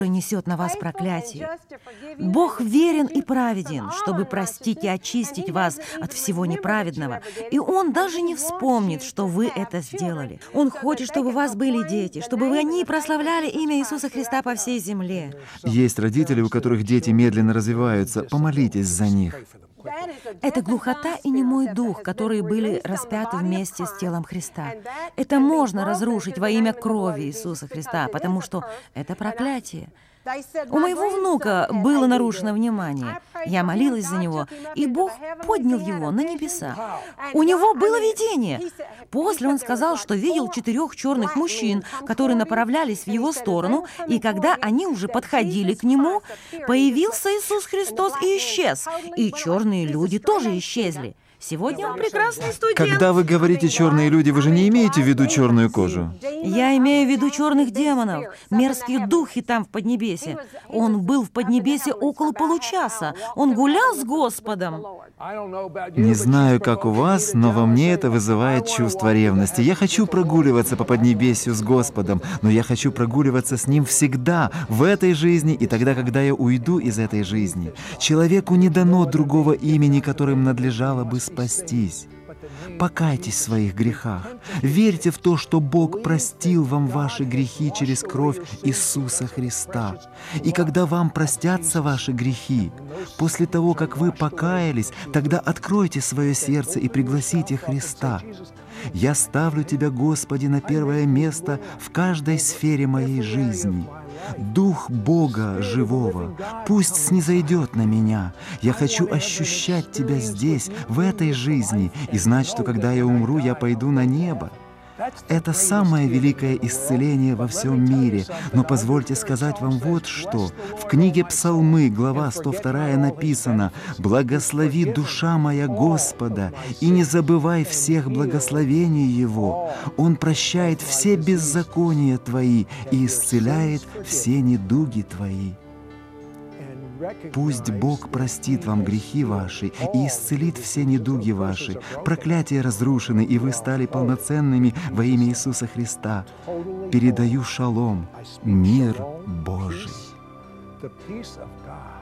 несет на вас проклятие. Бог верен и праведен, чтобы простить и очистить вас от всего неправедного. И Он даже не вспомнит, что вы это сделали. Он хочет, чтобы у вас были дети, чтобы они прославляли имя Иисуса Христа по всей земле. Есть родители, у которых дети медленно развиваются. Помолитесь за них. Это глухота и немой дух, которые были распяты вместе с телом Христа. Это можно разрушить во имя крови Иисуса Христа, потому что это проклятие. У моего внука было нарушено внимание. Я молилась за него, и Бог поднял его на небеса. У него было видение. После он сказал, что видел 4 черных мужчин, которые направлялись в его сторону, и когда они уже подходили к нему, появился Иисус Христос и исчез. И черные люди тоже исчезли. Сегодня он прекрасный студент. Когда вы говорите «черные люди», вы же не имеете в виду черную кожу? Я имею в виду черных демонов, мерзкие духи там в Поднебесе. Он был в Поднебесе около получаса. Он гулял с Господом. Не знаю, как у вас, но во мне это вызывает чувство ревности. Я хочу прогуливаться по Поднебесью с Господом, но я хочу прогуливаться с Ним всегда, в этой жизни и тогда, когда я уйду из этой жизни. Человеку не дано другого имени, которым надлежало бы спастись. Покайтесь в своих грехах. Верьте в то, что Бог простил вам ваши грехи через кровь Иисуса Христа. И когда вам простятся ваши грехи, после того, как вы покаялись, тогда откройте свое сердце и пригласите Христа. «Я ставлю Тебя, Господи, на первое место в каждой сфере моей жизни. Дух Бога живого пусть снизойдет на меня. Я хочу ощущать Тебя здесь, в этой жизни, и знать, что когда я умру, я пойду на небо». Это самое великое исцеление во всем мире. Но позвольте сказать вам вот что. В книге Псалмы, глава 102, написано: «Благослови, душа моя, Господа, и не забывай всех благословений Его. Он прощает все беззакония твои и исцеляет все недуги твои». Пусть Бог простит вам грехи ваши и исцелит все недуги ваши. Проклятия разрушены, и вы стали полноценными во имя Иисуса Христа. Передаю шалом, мир Божий.